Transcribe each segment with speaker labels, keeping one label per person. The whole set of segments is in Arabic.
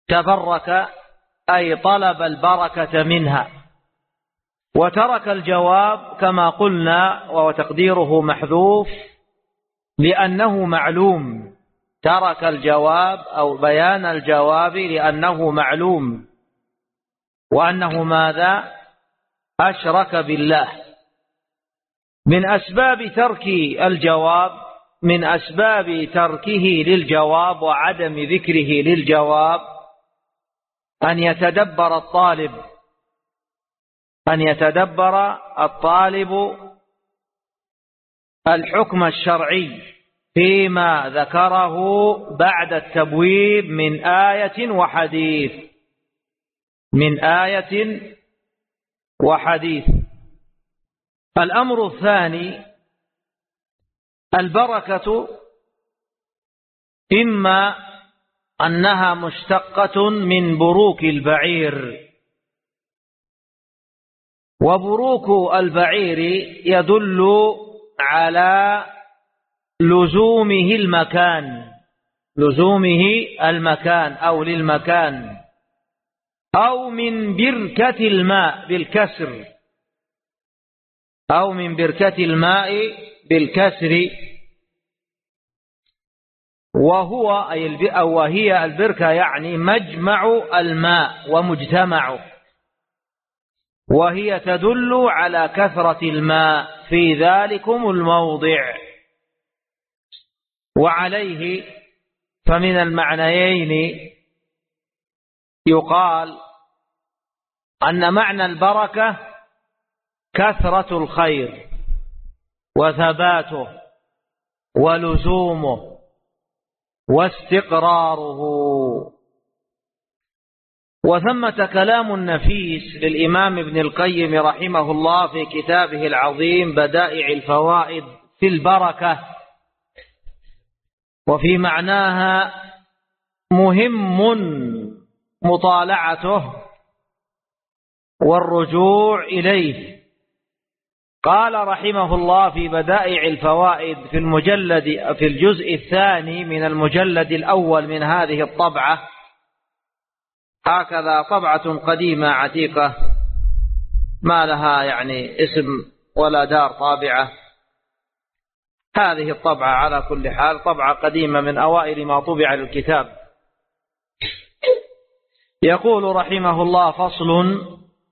Speaker 1: تبرك أي طلب البركة منها، وترك الجواب كما قلنا وهو تقديره محذوف لأنه معلوم، ترك الجواب أو بيان الجواب لأنه معلوم، وأنه ماذا؟ أشرك بالله. من أسباب ترك الجواب، من أسباب تركه للجواب وعدم ذكره للجواب أن يتدبر الطالب الحكم الشرعي فيما ذكره بعد التبويب من آية وحديث. الأمر الثاني: البركة إما أنها مشتقة من بروك البعير، وبروك البعير يدل على لزومه المكان أو للمكان، أو من بركة الماء بالكسر، أو من بركة الماء بالكسر، وهي البركة يعني مجمع الماء ومجتمعه، وهي تدل على كثرة الماء في ذلكم الموضع. وعليه فمن المعنيين يقال أن معنى البركة كثرة الخير وثباته ولزومه واستقراره. وثمة كلام نفيس للإمام ابن القيم رحمه الله في كتابه العظيم بدائع الفوائد في البركة، وفي معناها مهم مطالعته والرجوع إليه. قال رحمه الله في بدائع الفوائد في الجزء الثاني من المجلد الأول من هذه الطبعة، هكذا طبعة قديمة عتيقة ما لها يعني اسم ولا دار طابعة، هذه الطبعة على كل حال طبعة قديمة من أوائل ما طبع للكتاب. يقول رحمه الله: فصل: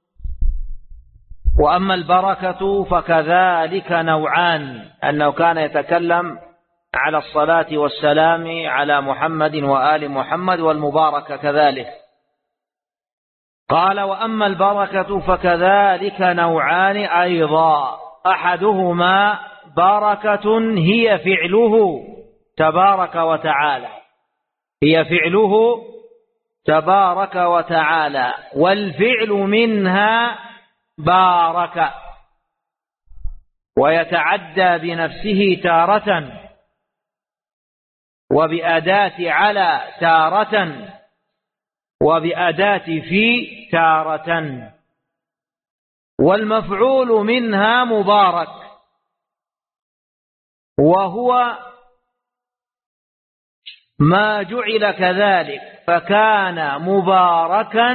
Speaker 1: وأما البركة فكذلك نوعان. أنه كان يتكلم على الصلاة والسلام على محمد وآل محمد والمباركة كذلك. قال: وأما البركة فكذلك نوعان أيضا، أحدهما بركة هي فعله تبارك وتعالى، والفعل منها بارك، ويتعدى بنفسه تارة، وبأداة على تارة، وبأداة في تارة، والمفعول منها مبارك، وهو ما جعل كذلك فكان مباركا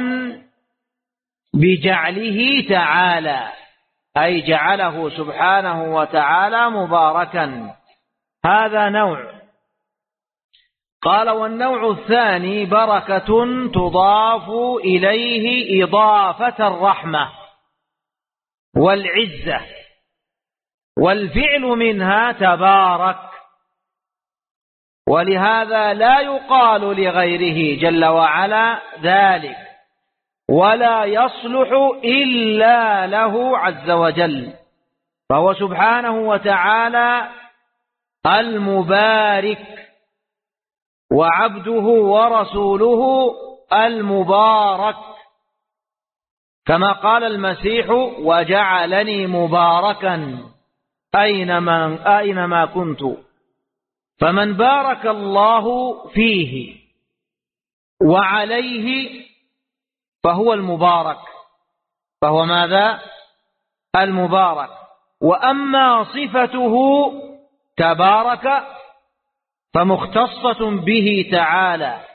Speaker 1: بجعله تعالى، أي جعله سبحانه وتعالى مباركا. هذا نوع. قال: والنوع الثاني بركة تضاف إليه إضافة الرحمة والعزة، والفعل منها تبارك، ولهذا لا يقال لغيره جل وعلا ذلك، ولا يصلح إلا له عز وجل، فهو سبحانه وتعالى المبارك، وعبده ورسوله المبارك، كما قال المسيح: وجعلني مباركا أينما كنت. فمن بارك الله فيه وعليه فهو المبارك، فهو ماذا؟ المبارك. وأما صفته تبارك فمختصة به تعالى،